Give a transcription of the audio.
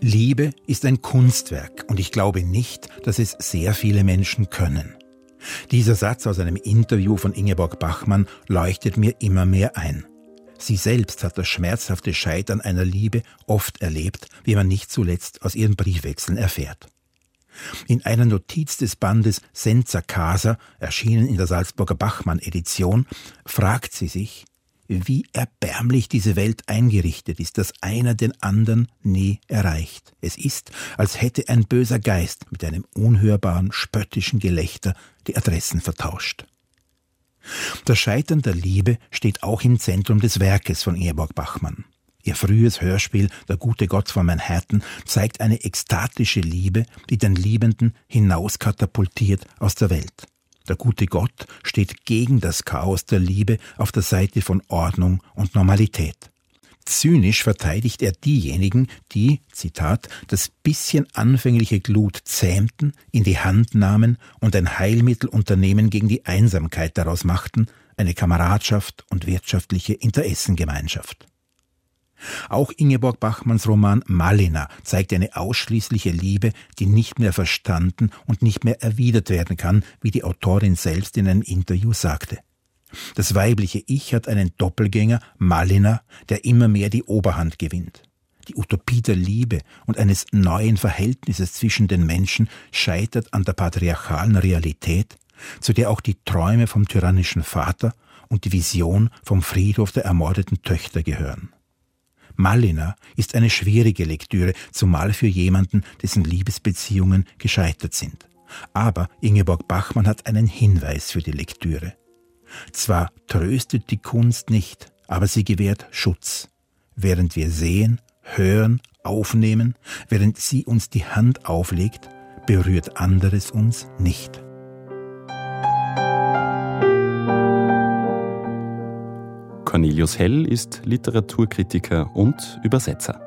Liebe ist ein Kunstwerk und ich glaube nicht, dass es sehr viele Menschen können. Dieser Satz aus einem Interview von Ingeborg Bachmann leuchtet mir immer mehr ein. Sie selbst hat das schmerzhafte Scheitern einer Liebe oft erlebt, wie man nicht zuletzt aus ihren Briefwechseln erfährt. In einer Notiz des Bandes Senza Casa, erschienen in der Salzburger Bachmann-Edition, fragt sie sich, wie erbärmlich diese Welt eingerichtet ist, dass einer den anderen nie erreicht. Es ist, als hätte ein böser Geist mit einem unhörbaren, spöttischen Gelächter die Adressen vertauscht. Das Scheitern der Liebe steht auch im Zentrum des Werkes von Ingeborg Bachmann. Ihr frühes Hörspiel »Der gute Gott von Manhattan« zeigt eine ekstatische Liebe, die den Liebenden hinauskatapultiert aus der Welt. Der gute Gott steht gegen das Chaos der Liebe auf der Seite von Ordnung und Normalität. Zynisch verteidigt er diejenigen, die, Zitat, das bisschen anfängliche Glut zähmten, in die Hand nahmen und ein Heilmittelunternehmen gegen die Einsamkeit daraus machten, eine Kameradschaft und wirtschaftliche Interessengemeinschaft. Auch Ingeborg Bachmanns Roman Malina zeigt eine ausschließliche Liebe, die nicht mehr verstanden und nicht mehr erwidert werden kann, wie die Autorin selbst in einem Interview sagte. Das weibliche Ich hat einen Doppelgänger, Malina, der immer mehr die Oberhand gewinnt. Die Utopie der Liebe und eines neuen Verhältnisses zwischen den Menschen scheitert an der patriarchalen Realität, zu der auch die Träume vom tyrannischen Vater und die Vision vom Friedhof der ermordeten Töchter gehören. Malina ist eine schwierige Lektüre, zumal für jemanden, dessen Liebesbeziehungen gescheitert sind. Aber Ingeborg Bachmann hat einen Hinweis für die Lektüre. Zwar tröstet die Kunst nicht, aber sie gewährt Schutz. Während wir sehen, hören, aufnehmen, während sie uns die Hand auflegt, berührt anderes uns nicht. Cornelius Hell ist Literaturkritiker und Übersetzer.